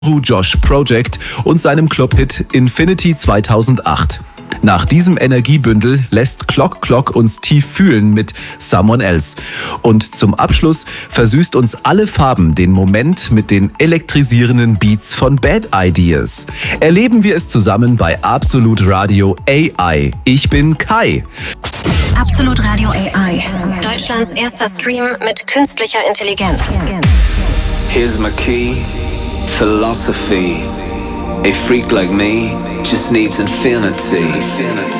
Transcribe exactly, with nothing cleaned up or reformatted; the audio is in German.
Josh Project und seinem Clubhit Infinity zweitausendacht. Nach diesem Energiebündel lässt Clock Clock uns tief fühlen mit Someone Else. Und zum Abschluss versüßt uns alle Farben den Moment mit den elektrisierenden Beats von Bad Ideas. Erleben wir es zusammen bei Absolut Radio A I. Ich bin Kai. Absolut Radio A I. Deutschlands erster Stream mit künstlicher Intelligenz. Here's my key. Philosophy. A freak like me just needs infinity.